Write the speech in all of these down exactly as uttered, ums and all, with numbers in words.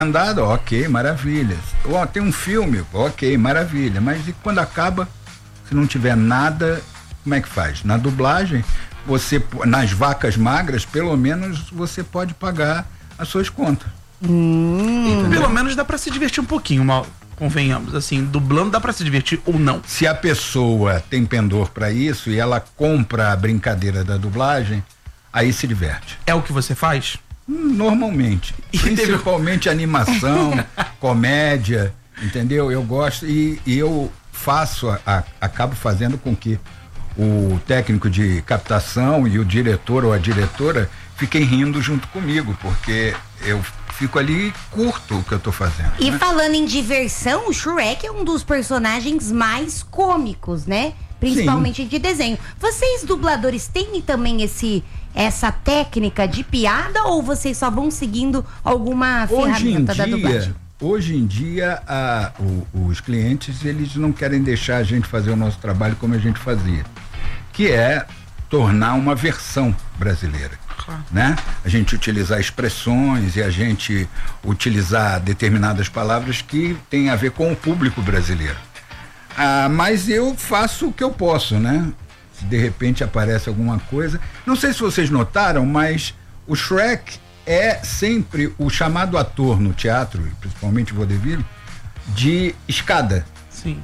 Andado, ok, maravilha. Ó, tem um filme, ok, maravilha. Mas e quando acaba, se não tiver nada, como é que faz? Na dublagem, você, nas vacas magras, pelo menos você pode pagar as suas contas. Hum. Pelo menos dá pra se divertir um pouquinho, mal, convenhamos, assim, dublando dá pra se divertir ou não. Se a pessoa tem pendor pra isso e ela compra a brincadeira da dublagem, aí se diverte. É o que você faz? Normalmente, e principalmente teve... animação, comédia, entendeu? Eu gosto e, e eu faço, a, a, acabo fazendo com que o técnico de captação e o diretor ou a diretora fiquem rindo junto comigo, porque eu fico ali e curto o que eu tô fazendo. E né? Falando em diversão, o Shrek é um dos personagens mais cômicos, né? Principalmente Sim. de desenho. Vocês, dubladores, têm também esse... essa técnica de piada ou vocês só vão seguindo alguma ferramenta da dublagem? Hoje em dia, a, o, os clientes, eles não querem deixar a gente fazer o nosso trabalho como a gente fazia, que é tornar uma versão brasileira, claro. Né? A gente utilizar expressões e a gente utilizar determinadas palavras que têm a ver com o público brasileiro. Ah, mas eu faço o que eu posso, né? De repente aparece alguma coisa. Não sei se vocês notaram, mas o Shrek é sempre o chamado ator no teatro, principalmente vaudeville, de escada. Sim.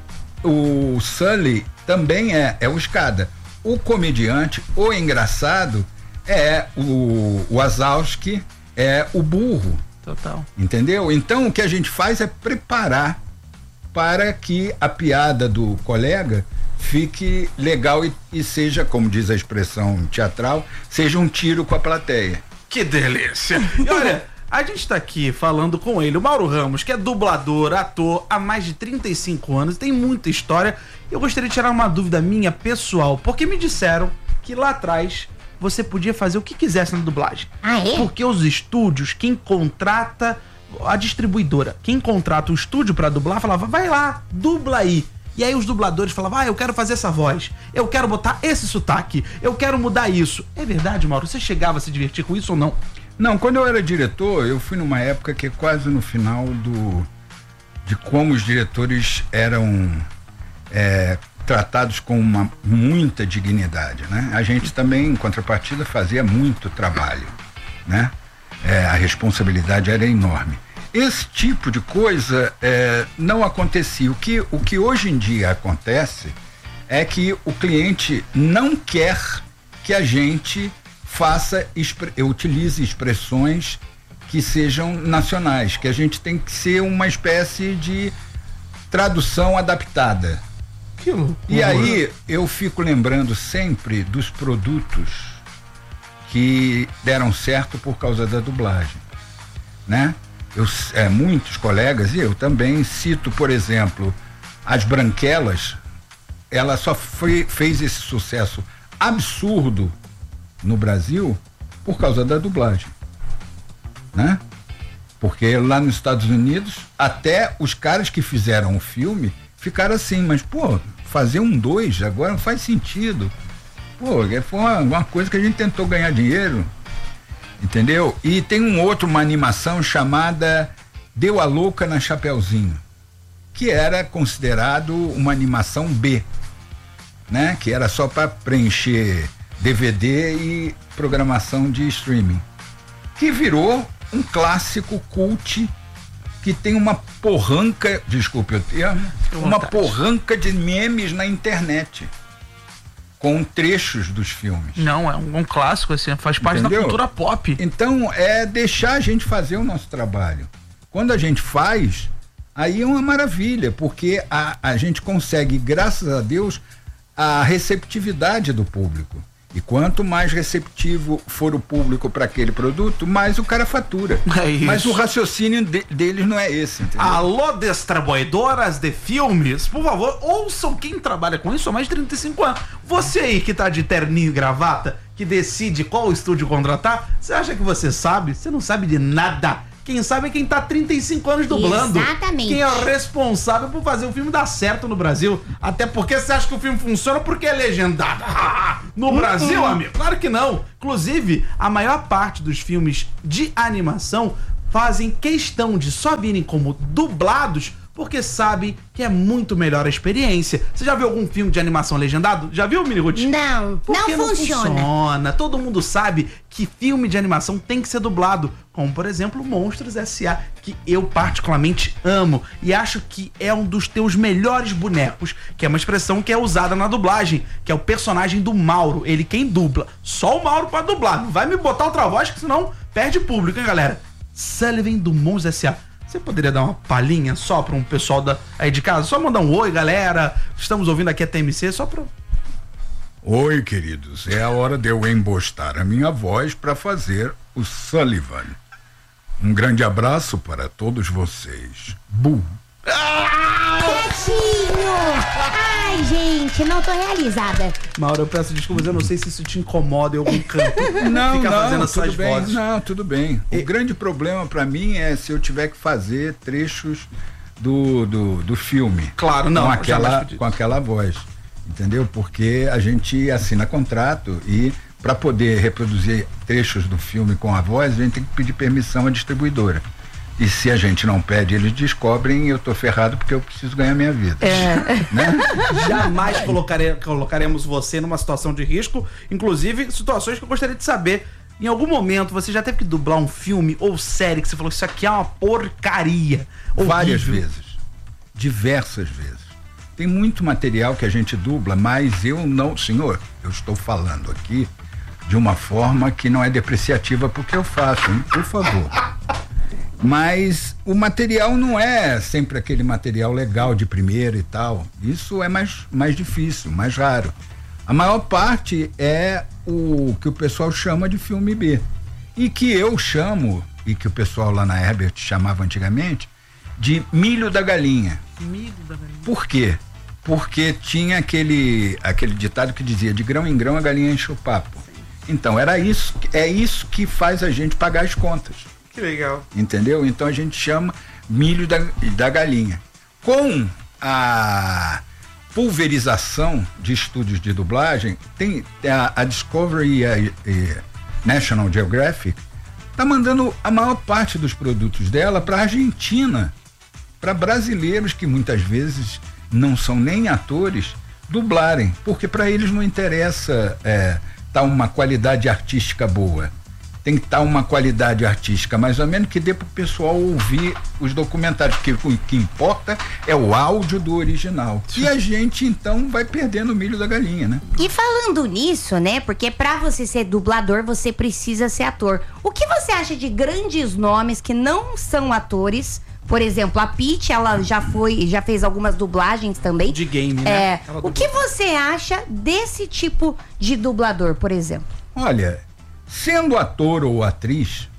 O Sully também é, é o escada. O comediante, o engraçado, é o, o Wazowski, é o burro. Total. Entendeu? Então o que a gente faz é preparar para que a piada do colega fique legal e, e seja, como diz a expressão teatral, seja um tiro com a plateia. Que delícia! E olha, a gente tá aqui falando com ele, o Mauro Ramos, que é dublador, ator há mais de trinta e cinco anos, tem muita história. Eu gostaria de tirar uma dúvida minha pessoal, porque me disseram que lá atrás você podia fazer o que quisesse na dublagem. Ah, é? Porque os estúdios, quem contrata, a distribuidora, quem contrata o estúdio pra dublar, falava, vai lá, dubla aí. E aí os dubladores falavam, ah, eu quero fazer essa voz, eu quero botar esse sotaque, eu quero mudar isso. É verdade, Mauro? Você chegava a se divertir com isso ou não? Não, quando eu era diretor, eu fui numa época que é quase no final do de como os diretores eram é, tratados com uma, muita dignidade, né? A gente também, em contrapartida, fazia muito trabalho, né? É, a responsabilidade era enorme. Esse tipo de coisa é, não acontecia. O que, o que hoje em dia acontece é que o cliente não quer que a gente faça, utilize expressões que sejam nacionais, que a gente tem que ser uma espécie de tradução adaptada. Que loucura. E aí eu fico lembrando sempre dos produtos que deram certo por causa da dublagem, né? Eu, é, muitos colegas, e eu também cito, por exemplo, As Branquelas. Ela só foi, fez esse sucesso absurdo no Brasil por causa da dublagem, né? Porque lá nos Estados Unidos, até os caras que fizeram o filme ficaram assim, mas pô, fazer um dois agora não faz sentido. Pô, foi uma, uma coisa que a gente tentou ganhar dinheiro, entendeu? E tem um outro, uma animação chamada Deu a Louca na Chapeuzinho, que era considerado uma animação B, né? Que era só para preencher D V D e programação de streaming, que virou um clássico cult que tem uma porranca, desculpe o termo, uma porranca de memes na internet com trechos dos filmes. Não, é um, um clássico, assim, faz parte Entendeu? Da cultura pop. Então, é deixar a gente fazer o nosso trabalho. Quando a gente faz, aí é uma maravilha, porque a, a gente consegue, graças a Deus, a receptividade do público. E quanto mais receptivo for o público para aquele produto, mais o cara fatura. É isso. Mas o raciocínio de, deles não é esse, entendeu? Alô, distribuidoras de filmes, por favor, ouçam quem trabalha com isso há mais de trinta e cinco anos. Você aí que tá de terninho e gravata, que decide qual estúdio contratar, você acha que você sabe? Você não sabe de nada. Quem sabe é quem tá há trinta e cinco anos dublando. Exatamente. Quem é o responsável por fazer o filme dar certo no Brasil. Até porque você acha que o filme funciona porque é legendado. No Brasil, amigo? Claro que não. Inclusive, a maior parte dos filmes de animação fazem questão de só virem como dublados porque sabem que é muito melhor a experiência. Você já viu algum filme de animação legendado? Já viu, Miniguts? Não, Porque não, não funciona. funciona. Todo mundo sabe que filme de animação tem que ser dublado, como por exemplo Monstros S A, que eu particularmente amo e acho que é um dos teus melhores bonecos, que é uma expressão que é usada na dublagem, que é o personagem do Mauro, ele quem dubla. Só o Mauro pode dublar, não vai me botar outra voz que senão perde público, hein, galera? Sullivan do Monstros S A. Você poderia dar uma palhinha só para um pessoal da, aí de casa? Só mandar um oi, galera. Estamos ouvindo aqui a T M C, só para... Oi, queridos. É a hora de eu embostar a minha voz para fazer o Sullivan. Um grande abraço para todos vocês. Bu. Quietinho! Ai, gente, não tô realizada. Mauro, eu peço desculpas, eu não sei se isso te incomoda em algum canto. Não, Fica não, fazendo as tudo suas bem. vozes. Não, tudo bem. O grande problema para mim é se eu tiver que fazer trechos do, do, do filme. Claro, não. Com aquela, jamais com aquela voz. Entendeu? Porque a gente assina contrato e para poder reproduzir trechos do filme com a voz, a gente tem que pedir permissão à distribuidora. E se a gente não pede, eles descobrem e eu tô ferrado porque eu preciso ganhar minha vida. É. Né? Jamais colocare, colocaremos você numa situação de risco, inclusive situações que eu gostaria de saber. Em algum momento você já teve que dublar um filme ou série que você falou que isso aqui é uma porcaria? Várias horrível? vezes. Diversas vezes. Tem muito material que a gente dubla, mas eu não... Senhor, eu estou falando aqui de uma forma que não é depreciativa porque eu faço, hein? Por favor. Mas o material não é sempre aquele material legal de primeira e tal. Isso é mais, mais difícil, mais raro. A maior parte é o que o pessoal chama de filme B. E que eu chamo, e que o pessoal lá na Herbert chamava antigamente, de milho da galinha. Milho da galinha. Por quê? Porque tinha aquele, aquele ditado que dizia, de grão em grão a galinha enche o papo. Então, era isso, é isso que faz a gente pagar as contas. Que legal. Entendeu? Então a gente chama milho da, da galinha. Com a pulverização de estúdios de dublagem, tem a, a Discovery e a, e National Geographic tá mandando a maior parte dos produtos dela para a Argentina, para brasileiros que muitas vezes não são nem atores dublarem, porque para eles não interessa é, tá uma qualidade artística boa. Tem que estar uma qualidade artística mais ou menos que dê para o pessoal ouvir os documentários, porque o que importa é o áudio do original. E a gente então vai perdendo o milho da galinha, né? E falando nisso, né? Porque pra você ser dublador, você precisa ser ator. O que você acha de grandes nomes que não são atores? Por exemplo, a Peach, ela já foi, já fez algumas dublagens também. De game, né? É. Ela O que você acha desse tipo de dublador, por exemplo? Olha, sendo ator ou atriz,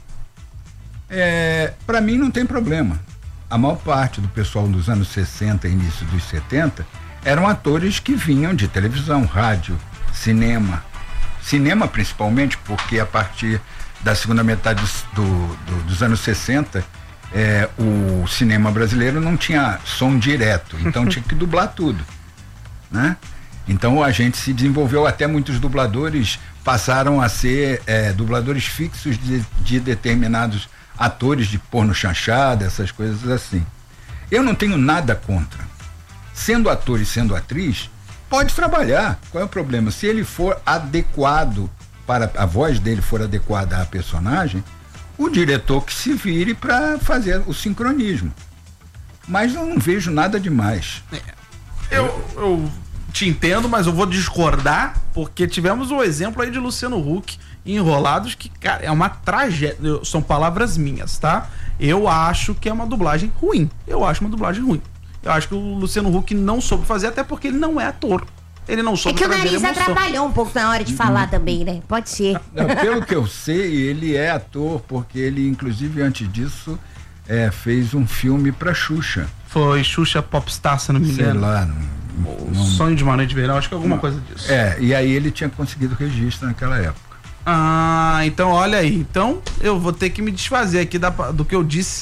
é, para mim não tem problema. A maior parte do pessoal dos anos sessenta e início dos setenta eram atores que vinham de televisão, rádio, cinema. Cinema principalmente, porque a partir da segunda metade do, do, dos anos sessenta, é, o cinema brasileiro não tinha som direto, então tinha que dublar tudo, né? Então a gente se desenvolveu, até muitos dubladores passaram a ser é, dubladores fixos de, de determinados atores de porno chanchada, essas coisas assim. Eu não tenho nada contra. Sendo ator e sendo atriz, pode trabalhar. Qual é o problema? Se ele for adequado, para a voz dele for adequada à personagem, o diretor que se vire para fazer o sincronismo. Mas eu não vejo nada demais. Eu, eu te entendo, mas eu vou discordar, porque tivemos um exemplo aí de Luciano Huck em Enrolados, que, cara, é uma tragédia. São palavras minhas, tá? Eu acho que é uma dublagem ruim. Eu acho uma dublagem ruim. Eu acho que o Luciano Huck não soube fazer, até porque ele não é ator. Ele não soube É que o trazer nariz emoção. atrapalhou um pouco na hora de falar também, né? Pode ser. Não, pelo que eu sei, ele é ator, porque ele, inclusive, antes disso, é, fez um filme pra Xuxa. Foi Xuxa Popstar, se não me Sei engano. lá. Não, O não, Sonho de uma Noite de Verão, acho que é alguma não. coisa disso. É, e aí ele tinha conseguido registro naquela época. Ah, então olha aí. Então eu vou ter que me desfazer aqui da, do que eu disse. Então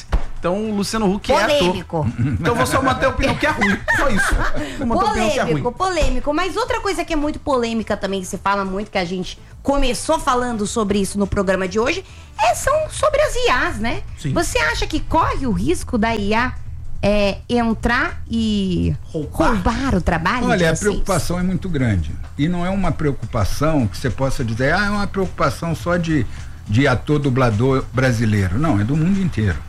Então o Luciano Huck polêmico. é ator. Então eu vou só manter a opinião que é ruim. Só isso. Vou manter a opinião que é ruim. Polêmico, polêmico. Mas outra coisa que é muito polêmica também, que se fala muito, que a gente começou falando sobre isso no programa de hoje, é, são sobre as I As, né? Sim. Você acha que corre o risco da I A é, entrar e Roubar. roubar o trabalho de Olha, a vocês? preocupação é muito grande. E não é uma preocupação que você possa dizer, ah, é uma preocupação só de, de ator dublador brasileiro. Não, é do mundo inteiro.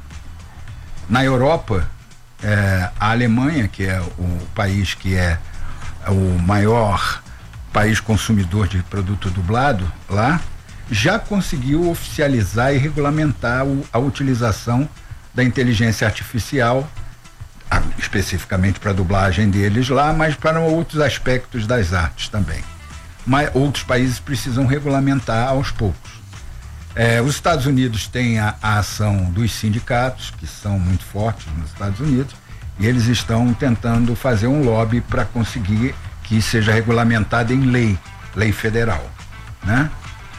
Na Europa, é, a Alemanha, que é o país que é o maior país consumidor de produto dublado lá, já conseguiu oficializar e regulamentar o, a utilização da inteligência artificial, a, especificamente para a dublagem deles lá, mas para outros aspectos das artes também. Mas outros países precisam regulamentar aos poucos. É, os Estados Unidos têm a, a ação dos sindicatos, que são muito fortes nos Estados Unidos, e eles estão tentando fazer um lobby para conseguir que seja regulamentado em lei, lei federal, né?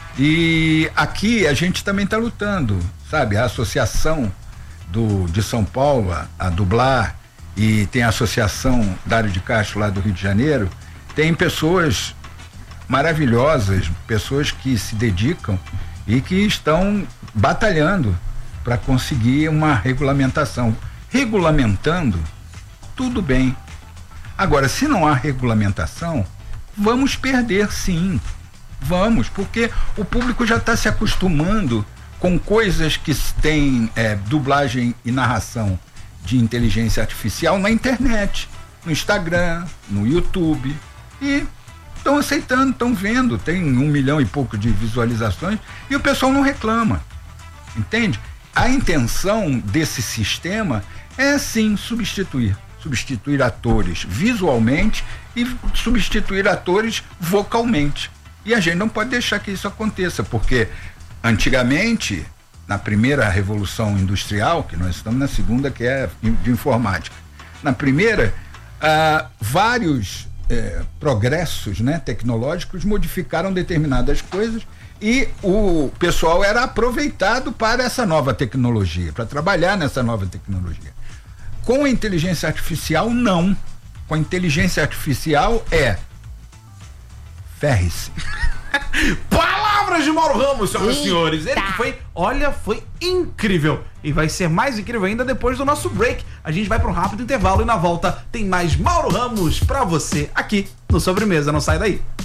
E aqui a gente também está lutando, sabe? A associação do, de São Paulo, a, a Dublar, e tem a associação Dário de Castro lá do Rio de Janeiro, tem pessoas maravilhosas, pessoas que se dedicam e que estão batalhando para conseguir uma regulamentação. Regulamentando, tudo bem. Agora, se não há regulamentação, vamos perder sim. Vamos, porque o público já está se acostumando com coisas que têm é, dublagem e narração de inteligência artificial na internet, no Instagram, no YouTube, e estão aceitando, estão vendo, tem um milhão e pouco de visualizações e o pessoal não reclama, entende? A intenção desse sistema é sim substituir, substituir atores visualmente e substituir atores vocalmente. E a gente não pode deixar que isso aconteça, porque antigamente, na primeira revolução industrial, que nós estamos na segunda, que é de informática, na primeira, ah, vários eh, progressos, né, tecnológicos modificaram determinadas coisas e o pessoal era aproveitado para essa nova tecnologia, para trabalhar nessa nova tecnologia. Com a inteligência artificial, não. Com a inteligência artificial é ferre-se. Palavras de Mauro Ramos, senhoras e senhores. Ele Eita. que foi, olha, foi incrível. E vai ser mais incrível ainda depois do nosso break. A gente vai para um rápido intervalo e na volta tem mais Mauro Ramos pra você aqui no Sobremesa. Não sai daí.